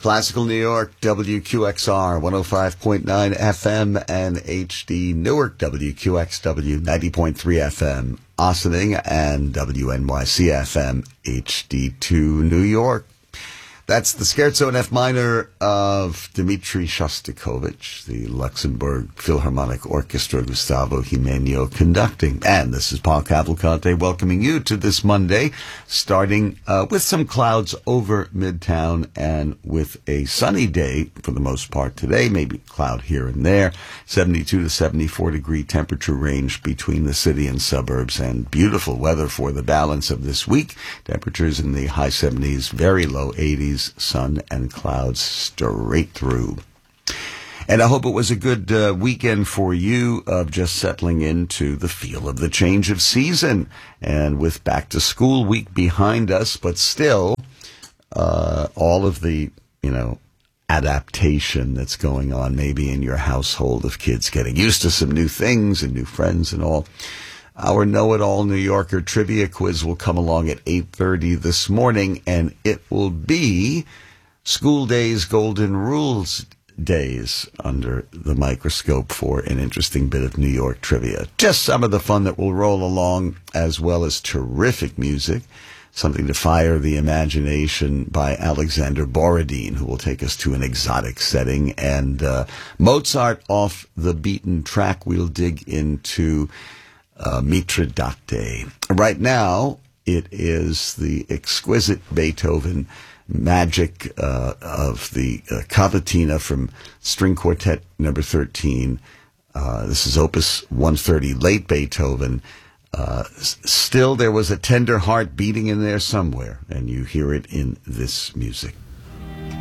Classical New York, WQXR, 105.9 FM and HD. Newark, WQXW, 90.3 FM. Ossining and WNYC FM, HD2 New York. That's the Scherzo in F minor of Dmitri Shostakovich, the Luxembourg Philharmonic Orchestra, Gustavo Jimenez conducting. And this is Paul Cavalcante welcoming you to this Monday, starting with some clouds over Midtown and with a sunny day for the most part today, maybe cloud here and there, 72 to 74 degree temperature range between the city and suburbs, and beautiful weather for the balance of this week. Temperatures in the high 70s, very low 80s. Sun and clouds straight through. And I hope it was a good weekend for you of just settling into the feel of the change of season. And with back to school week behind us, but still all of the, adaptation that's going on maybe in your household of kids getting used to some new things and new friends and all. Our Know-It-All New Yorker trivia quiz will come along at 8:30 this morning, and it will be School Days Golden Rules Days under the microscope for an interesting bit of New York trivia. Just some of the fun that will roll along, as well as terrific music, something to fire the imagination by Alexander Borodin, who will take us to an exotic setting, and Mozart off the beaten track. We'll dig into Mitridate. Right now, it is the exquisite Beethoven magic of the Cavatina from String Quartet number 13. This is Opus 130, late Beethoven. Still, there was a tender heart beating in there somewhere, and you hear it in this music.